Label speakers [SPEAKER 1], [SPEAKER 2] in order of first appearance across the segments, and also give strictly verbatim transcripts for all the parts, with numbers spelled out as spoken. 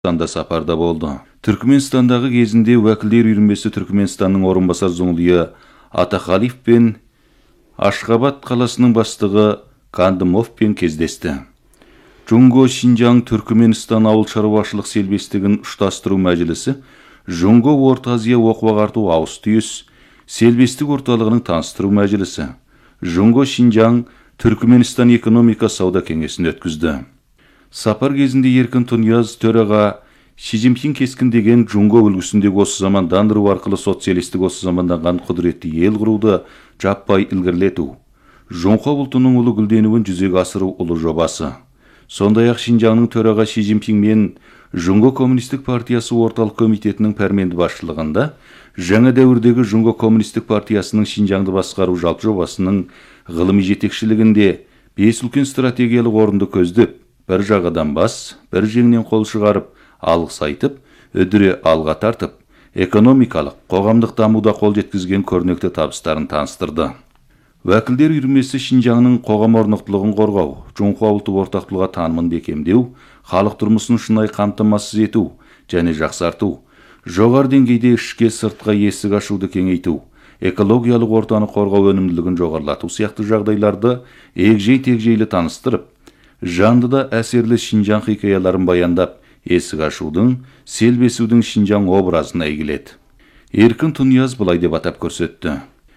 [SPEAKER 1] Түркменстанда сапарда болды. Түркменстандағы кезінде уәкілдер үйірмесі Түркменстанның орынбасар зоңлия Атахалиев пен Ашхабад қаласының бастығы Кандымовпен кездесті. Жунго Шинжаң Түркменстан ауыл шаруашылық селбестігін ұштастыру мәжілісі Жунго Орта Азия оқу-ағарту ауыс-түйіс селбестік орталығының таныстыру мәжілісі Жунго Шинжаң Түркменстан экономика сауда кеңесін өткізді. Сапар кезінде Еркін Тунияз төраға Ши Цзиньпин кескіндеген Жунго үлгісіндегі осы замандандыру арқылы социалистік осы заманданған құдіретті ел құруды жаппай ілгерілету, Жоңқо ұлтының ұлы гүлденуін жүзеге асыру ұлы жобасы. Сондай-ақ Шинжаңның төраға Ши Цзиньпин мен Жунго коммунистік партиясы орталық комитетінің пәрменді басшылығында жаңа дәуірдегі Жунго коммунистік партиясының Шинжаңды басқару жалпы жобасының ғылыми жетекшілігінде бес үлкен стратегиялық орынды көздеп, бір жағадан бас, бір жеңнен қол шығарып, алғыс айтып, үдіре алға тартып, экономикалық, қоғамдық дамуда қол жеткізген көрнекті табыстарын таныстырды. Уәкілдер үйірмесі Шинжаңның қоғам орнықтылығын қорғау, Жоңқо ұлты ортақтылығы танымын бекемдеу, халық тұрмысын шынайы қамтамасыз ету және жақсарту, жоғары деңгейде ішке сыртқа есік ашуды кеңейту, экологиялық ортаны қорғау өнімділігін жоғарылату сияқты жағдайларды егжей-тегжейлі таныстырып, жанды да әсерлі Шинжаң хикаяларын баяндап, есік ашудың, селбесудің Шинжаң образына әйгіледі. Еркін Тунияз былай деп атап көрсетті.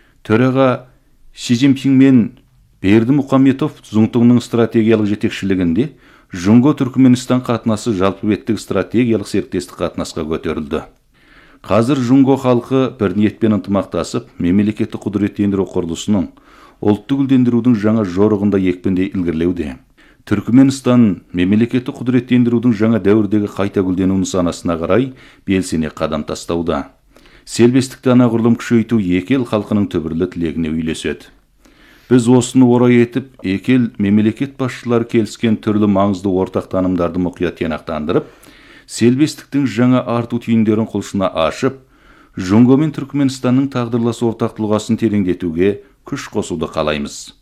[SPEAKER 1] Төраға Ши Цзиньпин мен Берді Мұхамедов Зұңтұңның стратегиялық жетекшілігінде Жунго Түркменстан қатынасы жалпы беттік стратегиялық серіктестік қатынасқа көтерілді. Қазір Жунго халқы бір ниетпен ынтымақтасып, мемлекеттік құдіреттендіру құрылысының, ұлтты гүлдендірудің жаңа жорығында екпінді ілгерілеуде. Түркменстан мемлекеттік құдіреттендірудің жаңа дәуірдегі қайта гүлдену нысанасына қарай белсене қадам тастауда. Селбестікті анағұрлым күшейту екі ел халқының түбірлі тілегіне үйлеседі. Біз осыны орай етіп, екі ел мемлекет басшылары келіскен түрлі маңызды ортақ танымдарды мұқият тиянақтандырып, селбестіктің жаңа арту түйіндерін құлшына ашып, Жунго мен Түркменстанның тағдырлас ортақ тұлғасын тереңдетуге күш қосуды қалаймыз.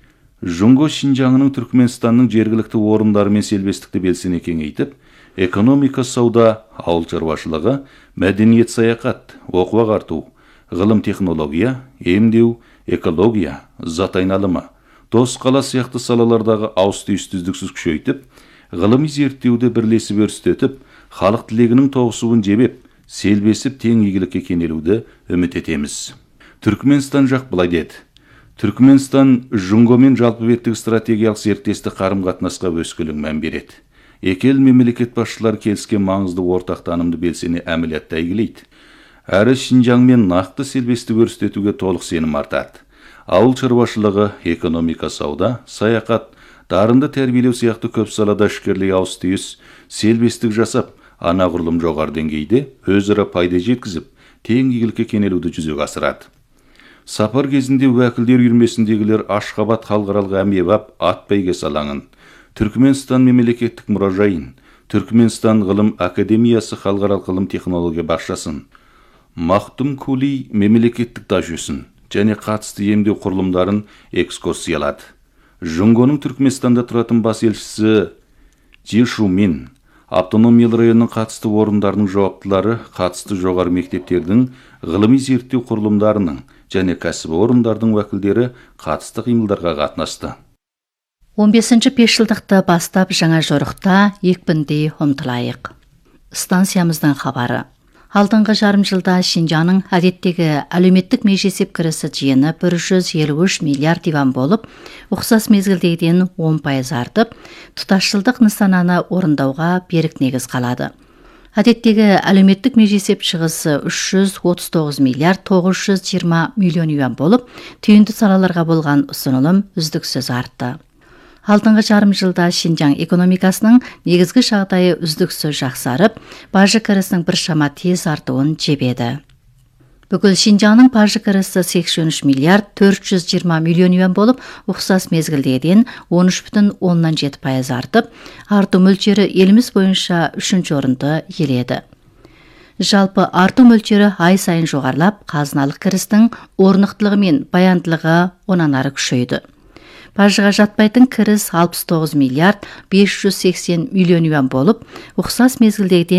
[SPEAKER 1] Жунго Шинжаңының Түркменстанның жергілікті орындары мен селбестікті белсене кеңейтіп, экономика, сауда, ауыл шаруашылығы, мәдениет, саяхат, оқу-ағарту, ғылым, технология, емдеу, экология, зат айналымы, дос қала сияқты салалардағы ауыс-түйісті үздіксіз күшейтіп, ғылыми зерттеуді бірлесіп өрістетіп, халық тілегінің тоғысуын жебеп, селбесіп тең игілікке кенелуді үміт етеміз. Түркменстан жақ былай деді. Түркменстан Жунгомен жалпы беттік стратегиялық серіктестік қарым-қатынасқа өскелең мән береді. Екі ел мемлекет басшылары келіскен маңызды ортақ танымды белсене әмілиятта әйгілейді. Әрі Шинжаңмен нақты селбестік өрістетуге толық сенім артады. Ауыл шаруашылығы, экономика, сауда, саяхат, дарынды тәрбиелеу сияқты көп салада ішкерлік ауыс-түйіс селбестік жасап, анағұрлым жоғары деңгейде өзара пайда жеткізіп, тең игілікке кенелуді жүзеге асырады. Сапар кезінде уәкілдер үйірмесіндегілер Ашхабад халықаралық әмбебап ат бәйгесі алаңын, Түркменстан мемлекеттік мұражайын, Түркменстан ғылым академиясы халықаралық ғылым технология бақшасын, Мақтум Кули мемлекеттік дажүйсін және қатысты емдеу құрылымдарын экскурсиялады. Жунгоның Түркменстанда тұратын бас елшісі Жишумин, автономиялы районның қатысты орындарының жауаптылары қатысты жоғары мектептердің ғылыми зерттеу құрылымдарының және кәсіби орындардың уәкілдері қатысты қимылдарға қатынасты.
[SPEAKER 2] он бесінші бесжылдықты бастап жаңа жорықта екпінді ұмтылайық. Станциямыздың хабары. Алдыңғы жарым жылда Шинжаңның әдеттегі әлеуметтік межесеп кірісі жиыны бір жүз елу үш миллиард диван болып, ұқсас мезгілдегіден он пайыз артып, тұтасшылдық нысананы орындауға берік негіз қалады. Әдеттегі әлеуметтік межесеп шығысы үш жүз отыз тоғыз миллиард тоғыз жүз жиырма миллион юан болып, түйінді салаларға болған ұсынылым үздіксіз артты. Алдыңғы жарым жылда Шинжаң экономикасының негізгі жағдайы үздіксіз жақсарып, бажы кірісінің біршама тез артуын жебеді. Бүгін Шинжаңның бажы кірісі сексен үш миллиард төрт жүз жиырма миллион юан болып, ұқсас мезгілден он үш бүтін оннан жеті пайыз артып, арту мөлшері еліміз бойынша үшінші орынды иеледі. Жалпы арту мөлшері ай сайын жоғарылап, қазыналық кірістің орнықтылығы мен баяндылығы онан ары күшейді. бажыға жатпайтын кіріс алпыс тоғыз миллиард бес жүз сексен миллион юан болып, ұқсас мезгілдегіден